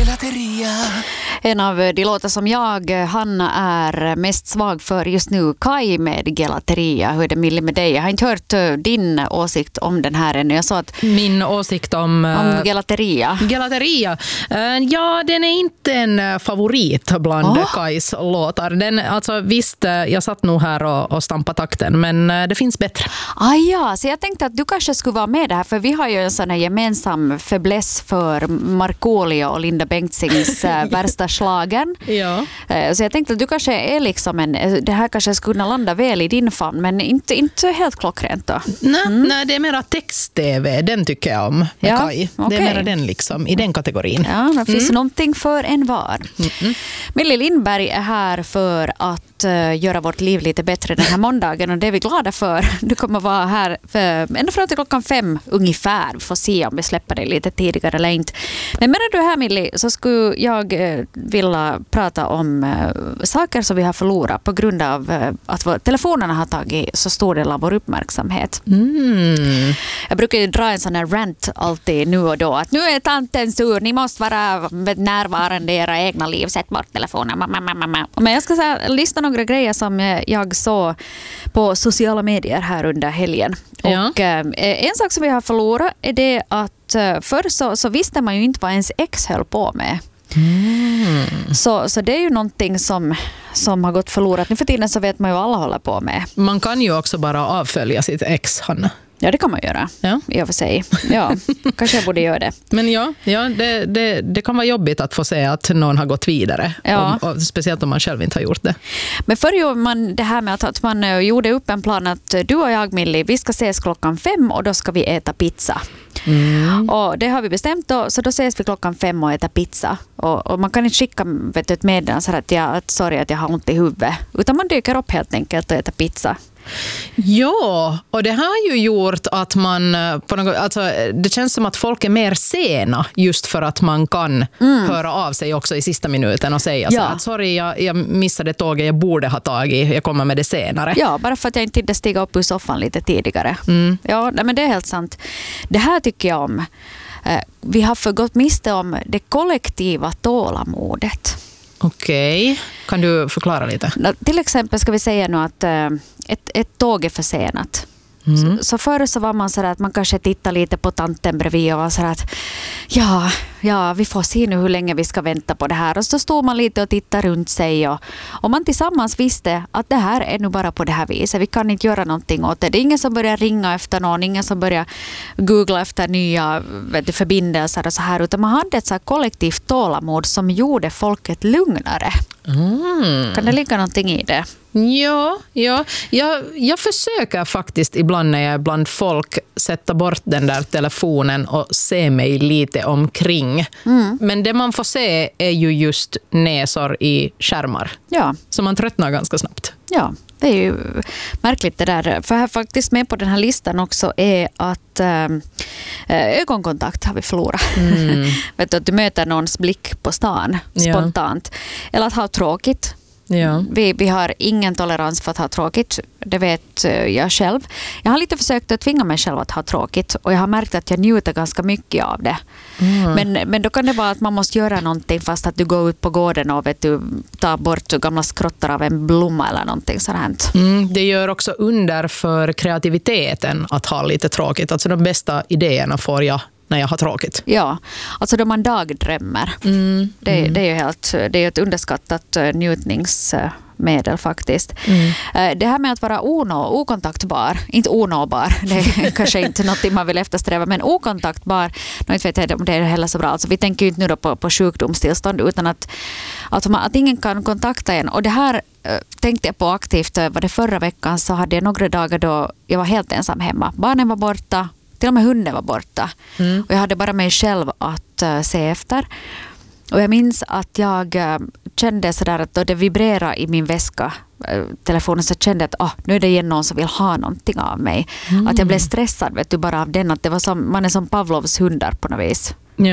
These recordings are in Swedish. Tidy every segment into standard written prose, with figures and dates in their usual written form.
Gelateria. En av de låtar som jag, Hanna, är mest svag för just nu, Kai med Gelateria. Hur är det, Millie, med dig? Jag har inte hört din åsikt om den här ännu. Jag sa att min åsikt om Gelateria. Gelateria. Ja, den är inte en favorit bland Kais låtar. Den, alltså, visst, jag satt nog här och stampade takten, men det finns bättre. Ja, så jag tänkte att du kanske skulle vara med där, för vi har ju en sån här gemensam fäbless för Markoolio och Linda Bengtzings värsta slagen. Ja. Så jag tänkte att du kanske är liksom det här kanske skulle kunna landa väl i din famn, men inte helt klockrent då. Nej, det är mera text-tv, den tycker jag om med Kai. Det är mera den liksom, i den kategorin. Ja, det finns någonting för en var. Millie Lindberg är här för att göra vårt liv lite bättre den här måndagen, och det är vi glada för. Du kommer vara här ända fram till 5:00 ungefär. Vi får se om vi släpper det lite tidigare eller inte. Men medan du är här, Millie, så skulle jag vilja prata om saker som vi har förlorat på grund av att telefonerna har tagit så stor del av vår uppmärksamhet. Jag brukar ju dra en sån här rant alltid nu och då, att nu är tanten sur, ni måste vara närvarande i era egna liv, sätt bort telefonen. Men jag ska lista några grejer som jag såg på sociala medier här under helgen. Ja. Och en sak som vi har förlorat är det att förr så visste man ju inte vad ens ex höll på med. Så det är ju någonting som har gått förlorat. Nu för tiden så vet man ju vad alla håller på med. Man kan ju också bara avfölja sitt ex, Hanna. Ja, det kan man göra. Ja. I och för sig. Ja, kanske jag borde göra det. Men ja det kan vara jobbigt att få se att någon har gått vidare. Ja. Och speciellt om man själv inte har gjort det. Men förr gjorde man det här med att man gjorde upp en plan att du och jag, Millie, vi ska ses 5:00 och då ska vi äta pizza. Och det har vi bestämt då, så då ses vi 5:00 och äter pizza. Och man kan inte skicka ett meddelande så att sorry att jag har ont i huvudet, utan man dyker upp helt enkelt och äter pizza. Ja, och det har ju gjort att man det känns som att folk är mer sena just för att man kan höra av sig också i sista minuten och säga så att sorry, jag missade tåget, jag borde ha tagit, jag kommer med det senare. Ja, bara för att jag inte stiga upp ur soffan lite tidigare. Ja, men det är helt sant. Det här tycker jag om. Vi har förgått miste om det kollektiva tålamodet. Okej. Kan du förklara lite? Till exempel ska vi säga nu att ett tåg är försenat. Så förr så var man så att man kanske tittar lite på tanten bredvid och var så att ja, vi får se nu hur länge vi ska vänta på det här. Och så stod man lite och tittade runt sig och man tillsammans visste att det här är nu bara på det här viset. Vi kan inte göra någonting åt det. Det är ingen som börjar ringa efter någon, ingen som börjar googla efter nya förbindelser och så här, utan man hade ett så här kollektivt tålamod som gjorde folket lugnare. Kan det ligga någonting i det? Ja. Jag försöker faktiskt ibland när jag är bland folk sätta bort den där telefonen och se mig lite omkring. Men det man får se är ju just näsor i skärmar. Ja. Så man tröttnar ganska snabbt. Ja, det är ju märkligt det där. För här faktiskt med på den här listan också är att ögonkontakt har vi förlorat. Vet du, att du möter någons blick på stan spontant. Eller att ha tråkigt. Ja. Vi har ingen tolerans för att ha tråkigt. Det vet jag själv. Jag har lite försökt att tvinga mig själv att ha tråkigt, och jag har märkt att jag njuter ganska mycket av det. Men då kan det vara att man måste göra någonting fast att du går ut på gården och tar bort gamla skrottar av en blomma eller någonting sådant. Det gör också under för kreativiteten att ha lite tråkigt. Alltså de bästa idéerna får jag när jag har tråkigt. Ja, alltså då man dagdrömmer. Det är ju ett underskattat njutningsmedel faktiskt. Det här med att vara okontaktbar, inte onåbar, det är kanske inte något man vill eftersträva, men okontaktbar, inte vet jag om det är heller så bra. Alltså, vi tänker ju inte nu då på sjukdomstillstånd, utan att ingen kan kontakta en. Och det här tänkte jag på aktivt. Var det förra veckan så hade jag några dagar då jag var helt ensam hemma. Barnen var borta. Till och med hunden var borta. Och jag hade bara mig själv att se efter. Och jag minns att jag kände sådär att då det vibrerade i min väska, telefonen, så kände jag att nu är det igen någon som vill ha någonting av mig. Att jag blev stressad bara av den. Att det var som, man är som Pavlovs hundar på något vis. Ja.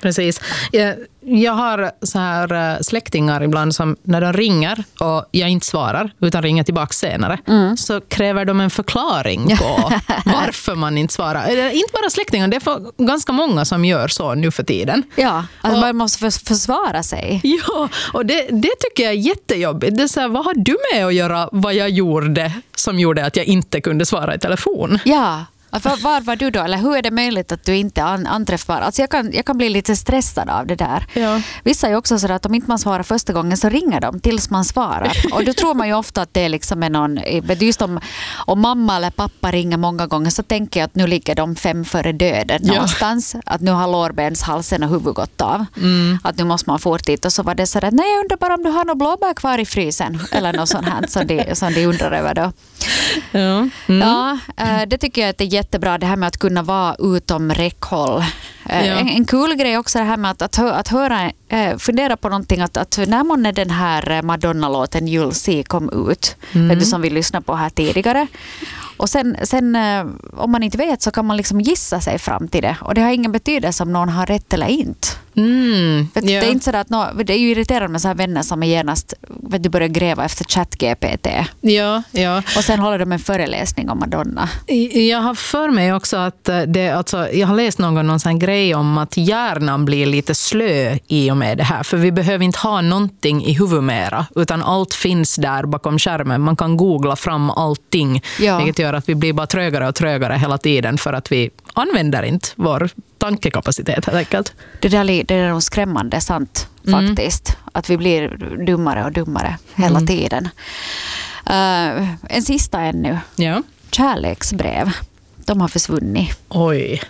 Precis. Jag har så här släktingar ibland som när de ringer och jag inte svarar utan ringer tillbaka senare så kräver de en förklaring på varför man inte svarar. Inte bara släktingar, det är för ganska många som gör så nu för tiden. Ja, att man måste försvara sig. Ja, och det tycker jag är jättejobbigt. Det är så här, vad har du med att göra vad jag gjorde som gjorde att jag inte kunde svara i telefon? Ja. Var var du då? Eller hur är det möjligt att du inte anträffar? Alltså jag kan bli lite stressad av det där. Ja. Vissa är också så att om inte man svarar första gången så ringer de tills man svarar. Och då tror man ju ofta att det är liksom någon... Just om mamma eller pappa ringer många gånger så tänker jag att nu ligger de 5 före döden någonstans. Att nu har lårbenshalsen och huvudet gått av. Att nu måste man fort dit. Och så var det så att nej, jag undrar bara om du har något blåbär kvar i frysen. Eller något sånt här som de undrar över då. Ja, det tycker jag att det är jättebra, det här med att kunna vara utom räckhåll. En kul grej också det här med att höra, fundera på någonting att när månne den här Madonna-låten You'll See kom ut, som vi lyssnade på här tidigare. Och sen om man inte vet så kan man liksom gissa sig fram till det. Och det har ingen betydelse om någon har rätt eller inte. Det är inte så att det är ju irriterande med så här vänner som är genast du börjar gräva efter ChatGPT. Ja. Och sen håller de en föreläsning om Madonna. Jag har för mig också att jag har läst någon sån grej om att hjärnan blir lite slö i och med det här. För vi behöver inte ha någonting i huvudet mera, utan allt finns där bakom skärmen. Man kan googla fram allting, vilket gör att vi blir bara trögare och trögare hela tiden för att vi använder inte vår tankekapacitet helt enkelt. Det är nog skrämmande sant faktiskt. Att vi blir dummare och dummare hela tiden. En sista ännu. Ja. Kärleksbrev. De har försvunnit. Oj.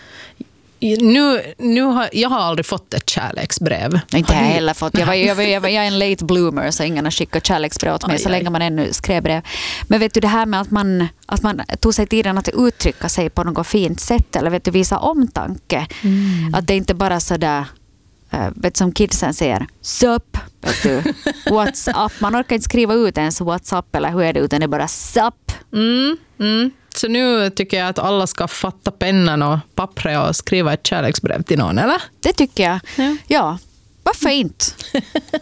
Jag har aldrig fått ett kärleksbrev. Inte jag heller fått. Jag är en late bloomer så ingen har skickat kärleksbrev åt mig så länge man ännu skrev brev. Men vet du det här med att man tog sig tiden att uttrycka sig på något fint sätt eller vet du, visa omtanke. Att det inte bara så där som kidsen säger sup, vet du, what's up. Man orkar inte skriva ut ens what's up eller hur är det utan det är bara sup. Så nu tycker jag att alla ska fatta pennan och pappret och skriva ett kärleksbrev till någon, eller? Det tycker jag. Ja. Varför inte?